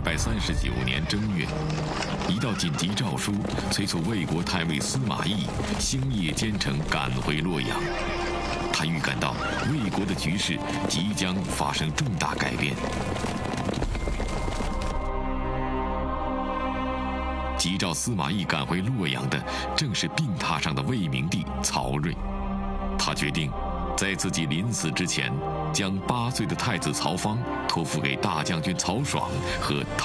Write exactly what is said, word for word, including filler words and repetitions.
百三十九年正月，一道紧急诏书催促魏国太尉司马懿星夜兼程赶回洛阳。他预感到魏国的局势即将发生重大改变。急召司马懿赶回洛阳的，正是病榻上的魏明帝曹睿。他决定在自己临死之前，将八岁的太子曹芳托付给大将军曹爽和